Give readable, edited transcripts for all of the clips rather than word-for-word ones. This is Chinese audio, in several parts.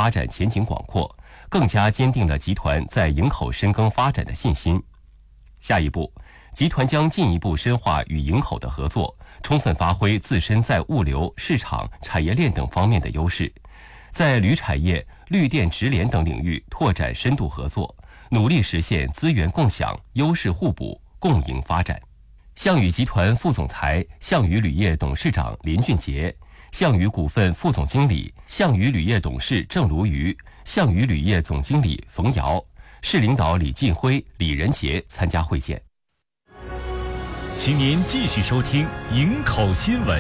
发展前景广阔，更加坚定了集团在营口深耕发展的信心。下一步，集团将进一步深化与营口的合作，充分发挥自身在物流、市场、产业链等方面的优势，在铝产业、绿电直联等领域拓展深度合作，努力实现资源共享、优势互补、共赢发展。项羽集团副总裁、项羽铝业董事长林俊杰，项羽股份副总经理、项羽铝业董事郑如瑜，项羽铝业总经理冯瑶，市领导李进辉、李仁杰参加会见。 请您继续收听营口新闻。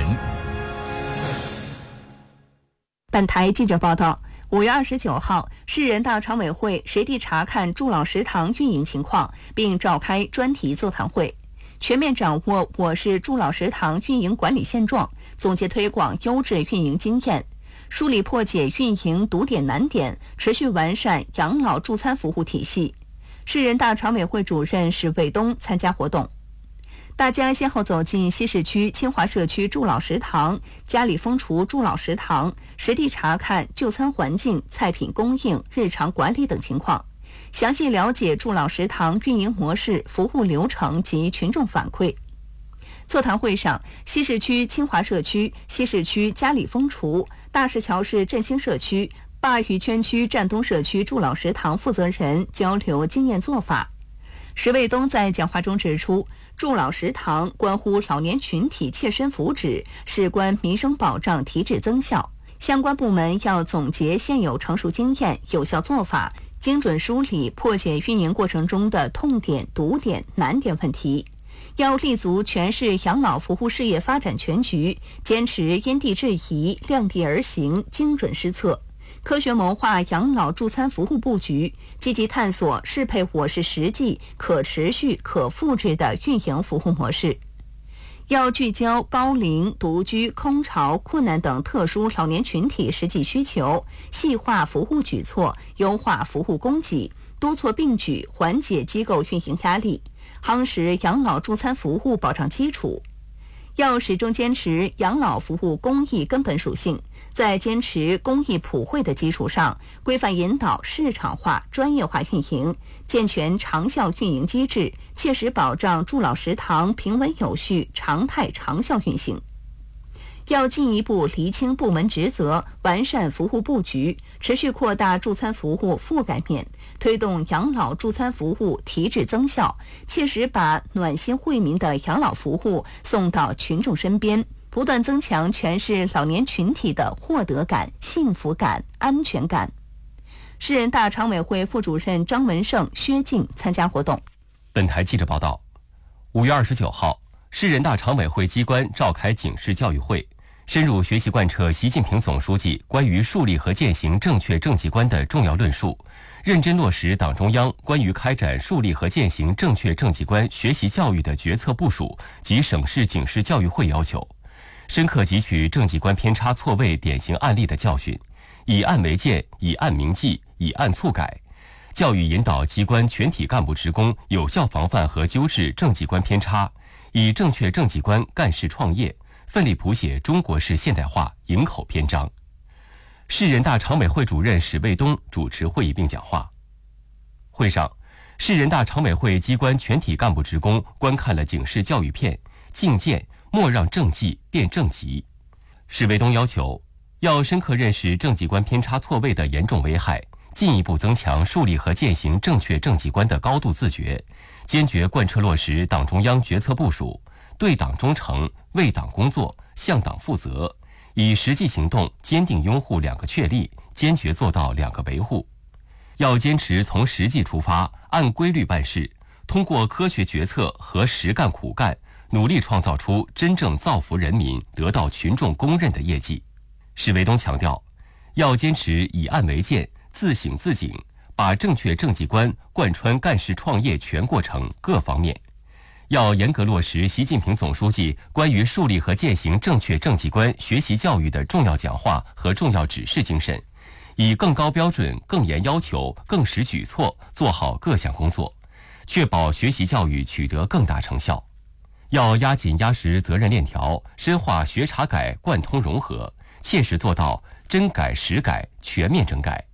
本台记者报道，5月29号，市人大常委会实地查看祝老食堂运营情况，并召开专题座谈会，全面掌握我市祝老食堂运营管理现状，总结推广优质运营经验，梳理破解运营堵点难点，持续完善养老助餐服务体系。市人大常委会主任史卫东参加活动。大家先后走进西市区清华社区祝老食堂、嘉里风厨祝老食堂，实地查看就餐环境、菜品供应、日常管理等情况，详细了解祝老食堂运营模式、服务流程及群众反馈。座谈会上，西市区清华社区、西市区嘉里风厨、大石桥市振兴社区、鲅鱼圈区占东社区祝老食堂负责人交流经验做法。石卫东在讲话中指出，祝老食堂关乎老年群体切身福祉，事关民生保障提质增效，相关部门要总结现有成熟经验、有效做法，精准梳理破解运营过程中的痛点、堵点、难点问题，要立足全市养老服务事业发展全局，坚持因地制宜、量力而行、精准施策，科学谋划养老助餐服务布局，积极探索适配我市实际、可持续、可复制的运营服务模式。要聚焦高龄、独居、空巢、困难等特殊老年群体实际需求，细化服务举措，优化服务供给，多措并举，缓解机构运营压力，夯实养老助餐服务保障基础。要始终坚持养老服务公益根本属性，在坚持公益普惠的基础上，规范引导市场化、专业化运营，健全长效运营机制，切实保障祝老食堂平稳有序、常态长效运行。要进一步厘清部门职责，完善服务布局，持续扩大助餐服务覆盖面，推动养老助餐服务提质增效，切实把暖心惠民的养老服务送到群众身边，不断增强全市老年群体的获得感、幸福感、安全感。市人大常委会副主任张文胜、薛静参加活动。 本台记者报道，5月29号，市人大常委会机关召开警示教育会，深入学习贯彻习近平总书记关于树立和践行正确政绩观的重要论述，认真落实党中央关于开展树立和践行正确政绩观学习教育的决策部署及省市警示教育会要求，深刻汲取政绩观偏差错位典型案例的教训，以案为鉴，以案明记，以案促改，教育引导机关全体干部职工有效防范和纠治政绩观偏差，以正确政绩观干事创业，奋力谱写中国式现代化营口篇章。市人大常委会主任史卫东主持会议并讲话。会上，市人大常委会机关全体干部职工观看了警示教育片，敬谏莫让政绩变政绩。史卫东要求，要深刻认识政绩观偏差错位的严重危害，进一步增强树立和践行正确政绩观的高度自觉，坚决贯彻落实党中央决策部署，对党忠诚，为党工作，向党负责，以实际行动坚定拥护2个确立，坚决做到2个维护。要坚持从实际出发，按规律办事，通过科学决策和实干苦干，努力创造出真正造福人民、得到群众公认的业绩。史卫东强调，要坚持以案为鉴，自省自警，把正确政绩观贯穿干事创业全过程各方面。要严格落实习近平总书记关于树立和践行正确政绩观学习教育的重要讲话和重要指示精神，以更高标准、更严要求、更实举措做好各项工作，确保学习教育取得更大成效。要压紧压实责任链条，深化学查改贯通融合，切实做到真改实改、全面整改。